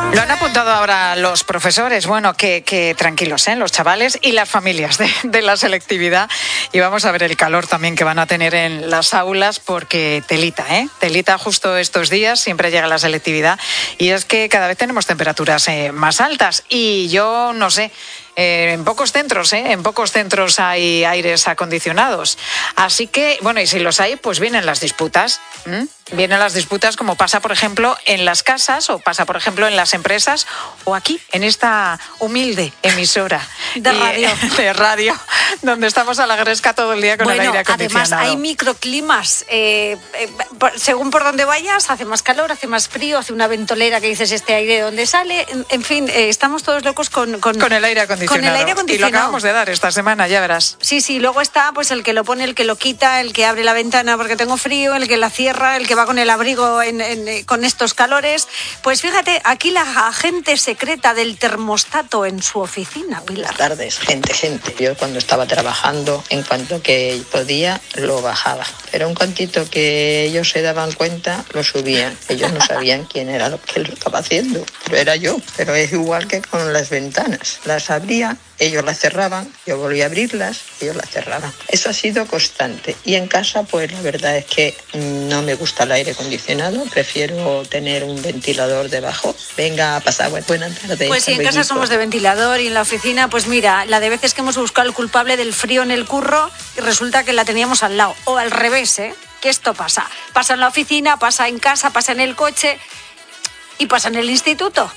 Lo han apuntado ahora los profesores, bueno, que tranquilos, los chavales y las familias de la selectividad. Y vamos a ver el calor también que van a tener en las aulas, porque telita justo estos días, siempre llega la selectividad. Y es que cada vez tenemos temperaturas más altas. Y yo no sé, en pocos centros hay aires acondicionados. Así que, bueno, y si los hay, pues vienen las disputas. Vienen las disputas, como pasa, por ejemplo, en las casas, o pasa, por ejemplo, en las empresas, o aquí, en esta humilde emisora de radio, donde estamos a la gresca todo el día con el aire acondicionado. Además, hay microclimas. Según por donde vayas, hace más calor, hace más frío, hace una ventolera que dices este aire de dónde sale. En fin, estamos todos locos con el aire acondicionado. Y lo acabamos de dar esta semana, ya verás. Sí, luego está pues el que lo pone, el que lo quita, el que abre la ventana porque tengo frío, el que la cierra, el que va con el abrigo con estos calores. Pues fíjate, aquí la agente secreta del termostato en su oficina, Pilar. Buenas tardes, gente. Yo cuando estaba trabajando, en cuanto que podía, lo bajaba. Pero en cuantito que ellos se daban cuenta, lo subían. Ellos no sabían quién era lo que lo estaba haciendo, pero era yo. Pero es igual que con las ventanas. Las abría, ellos las cerraban, yo volvía a abrirlas, ellos las cerraban. Eso ha sido constante. Y en casa, pues la verdad es que no me gusta el aire acondicionado, prefiero tener un ventilador debajo. Venga, a pasar buena tarde. Pues sí, en casa somos de ventilador y en la oficina, pues mira, la de veces que hemos buscado el culpable del frío en el curro y resulta que la teníamos al lado. O al revés, que esto pasa. Pasa en la oficina, pasa en casa, pasa en el coche y pasa en el instituto.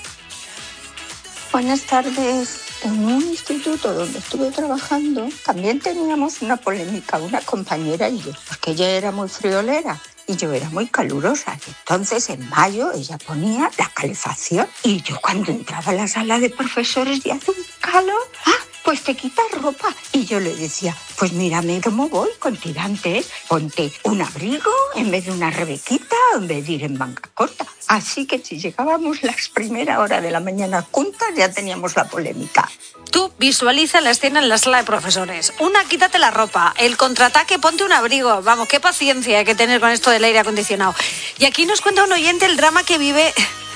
Buenas tardes. En un instituto donde estuve trabajando también teníamos una polémica, una compañera y yo, porque ella era muy friolera y yo era muy calurosa. Entonces, en mayo, ella ponía la calefacción y yo cuando entraba a la sala de profesores y hace un calor, pues te quitas ropa. Y yo le decía, pues mírame cómo voy con tirantes, ponte un abrigo en vez de una rebequita, en vez de ir en manga corta. Así que si llegábamos las primeras horas de la mañana juntas, ya teníamos la polémica. Tú visualiza la escena en la sala de profesores. Una, quítate la ropa. El contraataque, ponte un abrigo. Vamos, qué paciencia hay que tener con esto del aire acondicionado. Y aquí nos cuenta un oyente el drama que vive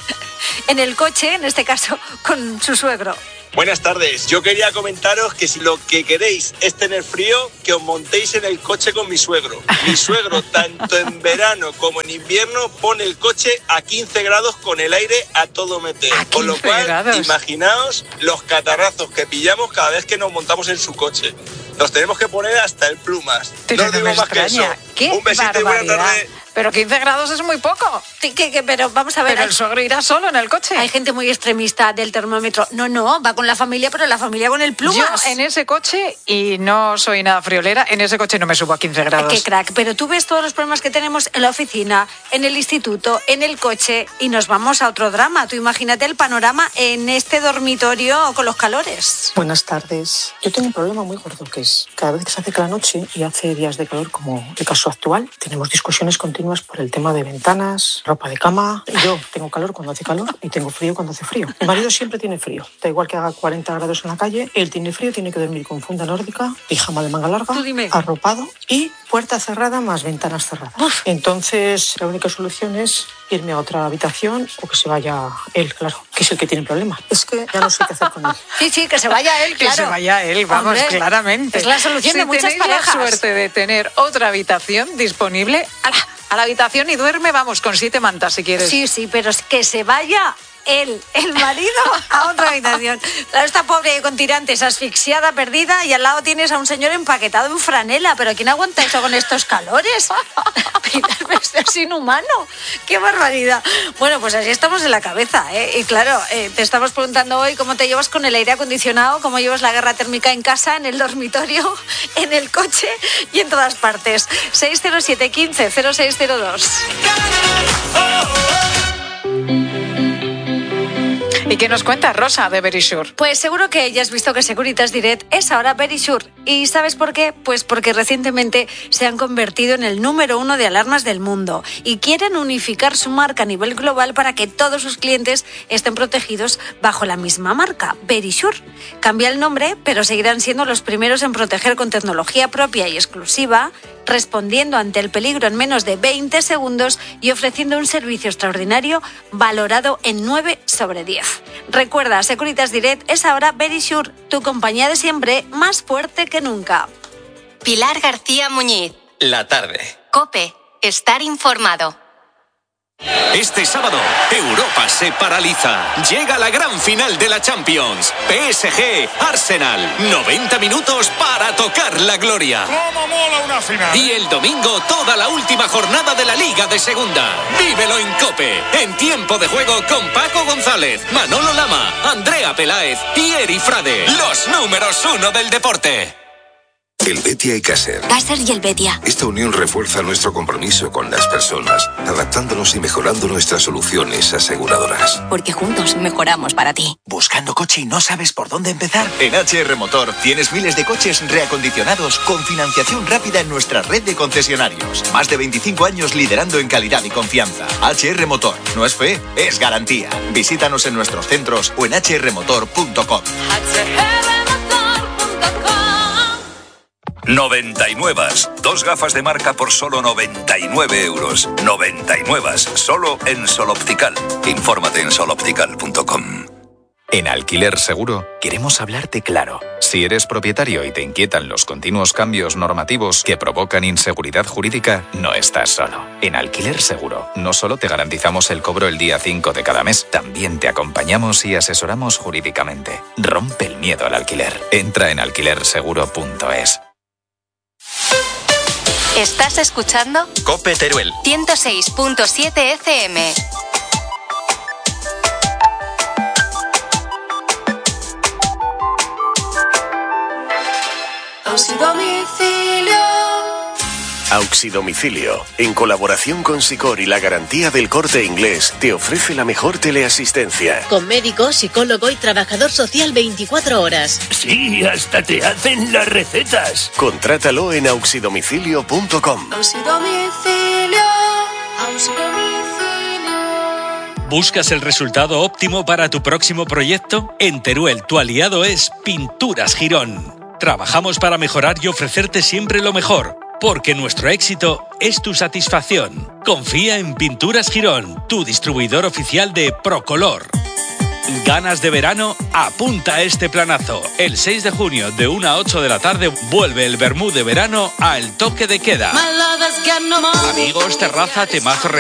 en el coche, en este caso, con su suegro. Buenas tardes, yo quería comentaros que si lo que queréis es tener frío, que os montéis en el coche con mi suegro. Mi suegro, tanto en verano como en invierno, pone el coche a 15 grados con el aire a todo meter. Con lo cual, imaginaos los catarrazos que pillamos cada vez que nos montamos en su coche. Nos tenemos que poner hasta el plumas. Pero no os digo más que eso. Un besito y buena tarde. Pero 15 grados es muy poco. Pero vamos a ver. Pero el suegro irá solo en el coche. Hay gente muy extremista del termómetro. No, va con la familia, pero la familia con el plumas. Yo en ese coche, y no soy nada friolera, en ese coche no me subo a 15 grados. Qué crack. Pero tú ves todos los problemas que tenemos en la oficina, en el instituto, en el coche, y nos vamos a otro drama. Tú imagínate el panorama en este dormitorio con los calores. Buenas tardes. Yo tengo un problema muy gordo, que es cada vez que se acerca la noche y hace días de calor, como el caso actual, tenemos discusiones continuas por el tema de ventanas, ropa de cama. Yo tengo calor cuando hace calor y tengo frío cuando hace frío. Mi marido siempre tiene frío. Da igual que haga 40 grados en la calle, él tiene frío, tiene que dormir con funda nórdica, pijama de manga larga, arropado y puerta cerrada más ventanas cerradas. Entonces, la única solución es irme a otra habitación o que se vaya él, claro, que es el que tiene problemas. Es que ya no sé qué hacer con él. Sí, que se vaya él, claro. Que se vaya él, vamos, hombre, claramente. Es la solución de muchas parejas. Si tenéis la suerte de tener otra habitación disponible, a la habitación y duerme, vamos, con 7 mantas si quieres. Sí, pero es que se vaya él, el marido, a otra habitación. Claro, esta pobre con tirantes, asfixiada, perdida, y al lado tienes a un señor empaquetado en franela. ¿Pero quién aguanta eso con estos calores? Es inhumano. ¡Qué barbaridad! Bueno, pues así estamos en la cabeza, Y claro, te estamos preguntando hoy cómo te llevas con el aire acondicionado, cómo llevas la guerra térmica en casa, en el dormitorio, en el coche y en todas partes. 607 15 0602. ¿Y qué nos cuenta Rosa de Verisure? Pues seguro que ya has visto que Securitas Direct es ahora Verisure. ¿Y sabes por qué? Pues porque recientemente se han convertido en el número 1 de alarmas del mundo y quieren unificar su marca a nivel global para que todos sus clientes estén protegidos bajo la misma marca, Verisure. Cambia el nombre, pero seguirán siendo los primeros en proteger con tecnología propia y exclusiva, respondiendo ante el peligro en menos de 20 segundos y ofreciendo un servicio extraordinario valorado en 9 sobre 10. Recuerda, Securitas Direct es ahora Verisure, tu compañía de siempre, más fuerte que nunca. Pilar García Muñiz. La tarde. COPE. Estar informado. Este sábado, Europa se paraliza. Llega la gran final de la Champions. PSG, Arsenal. 90 minutos para tocar la gloria. ¡Cómo mola una final! Y el domingo, toda la última jornada de la Liga de Segunda. Vívelo en COPE. En tiempo de juego con Paco González, Manolo Lama, Andrea Peláez y Eri Frade. Los números 1 del deporte. Helvetia y Caser. Caser y Helvetia. Esta unión refuerza nuestro compromiso con las personas, adaptándonos y mejorando nuestras soluciones aseguradoras. Porque juntos mejoramos para ti. ¿Buscando coche y no sabes por dónde empezar? En HR Motor tienes miles de coches reacondicionados con financiación rápida en nuestra red de concesionarios. Más de 25 años liderando en calidad y confianza. HR Motor. No es fe, es garantía. Visítanos en nuestros centros o en hrmotor.com. 99. 2 gafas de marca por solo 99 euros. 99. Solo en Sol Optical. Infórmate en soloptical.com. En Alquiler Seguro queremos hablarte claro. Si eres propietario y te inquietan los continuos cambios normativos que provocan inseguridad jurídica, no estás solo. En Alquiler Seguro no solo te garantizamos el cobro el día 5 de cada mes, también te acompañamos y asesoramos jurídicamente. Rompe el miedo al alquiler. Entra en alquilerseguro.es. ¿Estás escuchando? COPE Teruel. 106.7 FM. Auxidomicilio, en colaboración con Sicor y la garantía del Corte Inglés, te ofrece la mejor teleasistencia. Con médico, psicólogo y trabajador social 24 horas. Sí, hasta te hacen las recetas. Contrátalo en auxidomicilio.com. ¿Buscas el resultado óptimo para tu próximo proyecto? En Teruel, tu aliado es Pinturas Girón. Trabajamos para mejorar y ofrecerte siempre lo mejor, porque nuestro éxito es tu satisfacción. Confía en Pinturas Girón, tu distribuidor oficial de Procolor. ¿Ganas de verano? Apunta a este planazo. El 6 de junio, de 1 a 8 de la tarde, vuelve el vermú de verano a El Toque de Queda. Amigos, terraza, temazo